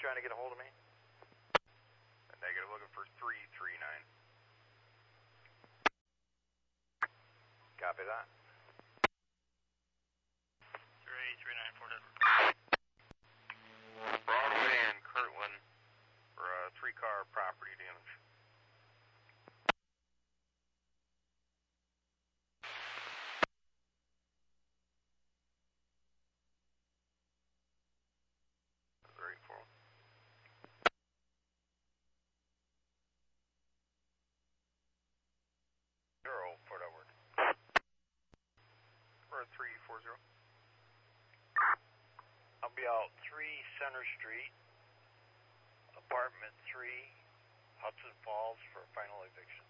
trying to get a hold of me? Negative, looking for 339. Copy that. 339 Broadway and Kirtland for a 3-car property damage. Right for 0 Port Edward. We're at 340. I'll be out 3 Center Street, apartment 3, Hudson Falls for final eviction.